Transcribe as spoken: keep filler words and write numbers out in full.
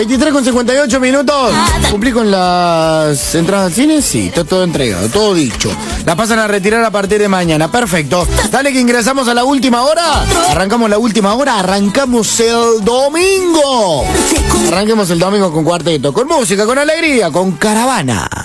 veintitrés con cincuenta y ocho minutos. ¿Cumplí con las entradas al cine? Sí, está todo entregado, todo dicho. La pasan a retirar a partir de mañana. Perfecto. Dale que ingresamos a la última hora. Arrancamos la última hora, arrancamos el domingo. Arranquemos el domingo con cuarteto, con música, con alegría, con caravana.